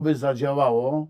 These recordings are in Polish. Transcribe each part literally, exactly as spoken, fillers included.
by zadziałało,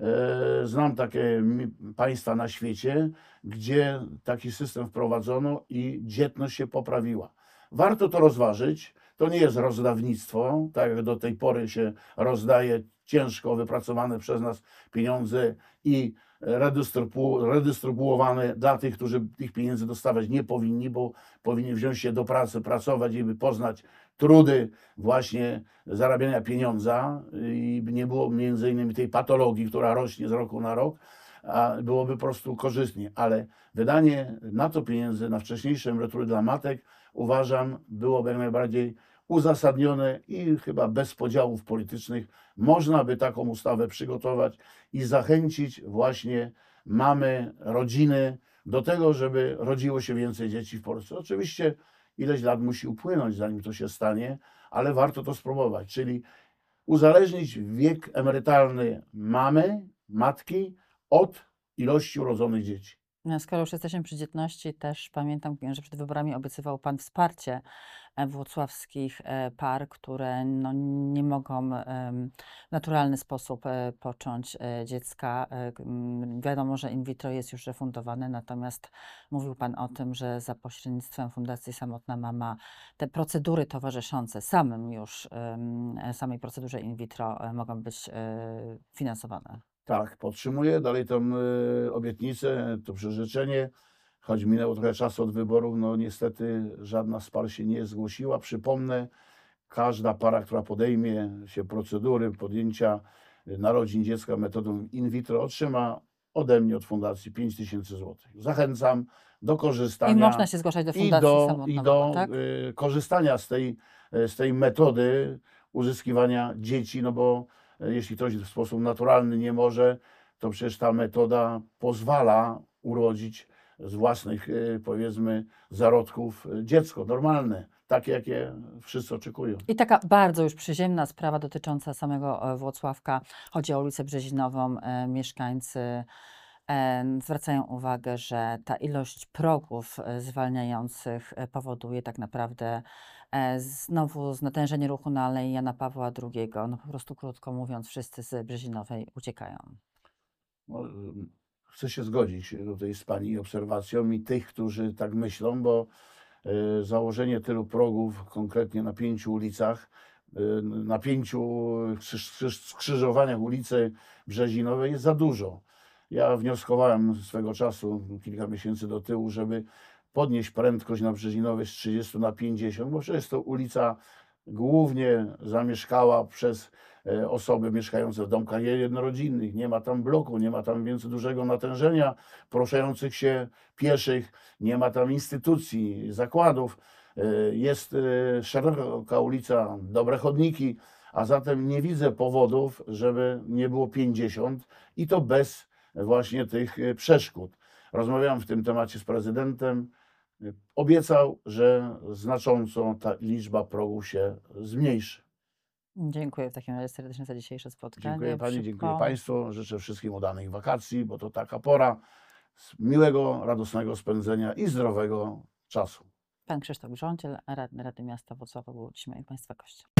e, znam takie mi- państwa na świecie, gdzie taki system wprowadzono i dzietność się poprawiła. Warto to rozważyć. To nie jest rozdawnictwo, tak jak do tej pory się rozdaje ciężko wypracowane przez nas pieniądze i redystrybu- redystrybuowane dla tych, którzy tych pieniędzy dostawać nie powinni, bo powinni wziąć się do pracy, pracować i by poznać trudy właśnie zarabiania pieniądza i by nie było między innymi tej patologii, która rośnie z roku na rok, a byłoby po prostu korzystnie. Ale wydanie na to pieniędzy, na wcześniejsze emerytury dla matek, uważam, byłoby jak najbardziej uzasadnione i chyba bez podziałów politycznych można by taką ustawę przygotować i zachęcić właśnie mamy, rodziny do tego, żeby rodziło się więcej dzieci w Polsce. Oczywiście ileś lat musi upłynąć, zanim to się stanie, ale warto to spróbować, czyli uzależnić wiek emerytalny mamy, matki od ilości urodzonych dzieci. No, skoro już jesteśmy przy dzietności, też pamiętam, że przed wyborami obiecywał Pan wsparcie e, włocławskich e, par, które no, nie mogą em, w naturalny sposób e, począć e, dziecka. E, k- m, Wiadomo, że in vitro jest już refundowane, natomiast mówił Pan o tym, że za pośrednictwem Fundacji Samotna Mama te procedury towarzyszące samym już em, e, samej procedurze in vitro e, mogą być e, finansowane. Tak, podtrzymuję dalej tą y, obietnicę, to przyrzeczenie, choć minęło trochę czasu od wyborów, no niestety żadna z par się nie zgłosiła. Przypomnę, każda para, która podejmie się procedury podjęcia y, narodzin dziecka metodą in vitro, otrzyma ode mnie, od Fundacji pięć tysięcy złotych. Zachęcam do I korzystania można się zgłaszać do i Fundacji do, i Samotna Mama, do tak? y, korzystania z tej, y, z tej metody uzyskiwania dzieci, no bo y, jeśli ktoś w sposób naturalny nie może, to przecież ta metoda pozwala urodzić z własnych, y, powiedzmy, zarodków y, dziecko normalne, takie jakie wszyscy oczekują. I taka bardzo już przyziemna sprawa dotycząca samego e, Włocławka. Chodzi o ulicę Brzezinową. E, Mieszkańcy e, zwracają uwagę, że ta ilość progów e, zwalniających e, powoduje tak naprawdę e, znowu natężenie ruchu na Alei Jana Pawła drugiego. No po prostu krótko mówiąc, wszyscy z Brzezinowej uciekają. No, y, chcę się zgodzić tutaj z Pani obserwacją i tych, którzy tak myślą, bo y, założenie tylu progów konkretnie na pięciu ulicach, y, na pięciu krzyż, krzyż, skrzyżowaniach ulicy Brzezinowej jest za dużo. Ja wnioskowałem swego czasu, kilka miesięcy do tyłu, żeby podnieść prędkość na Brzezinowej z trzydziestu na pięćdziesiąt, bo przecież to ulica głównie zamieszkała przez e, osoby mieszkające w domkach jednorodzinnych. Nie ma tam bloku, nie ma tam więc dużego natężenia poruszających się pieszych, nie ma tam instytucji, zakładów. E, Jest e, szeroka ulica, dobre chodniki, a zatem nie widzę powodów, żeby nie było pięćdziesiąt i to bez właśnie tych e, przeszkód. Rozmawiałem w tym temacie z prezydentem. Obiecał, że znacząco ta liczba progów się zmniejszy. Dziękuję w takim razie serdecznie za dzisiejsze Dziękuję spotkanie. Pani, dziękuję Przypom- Państwu. Życzę wszystkim udanych wakacji, bo to taka pora miłego, radosnego spędzenia i zdrowego czasu. Pan Krzysztof Grządziel, radny Rady Miasta Włocławek, był dzisiaj moim Państwa gościem.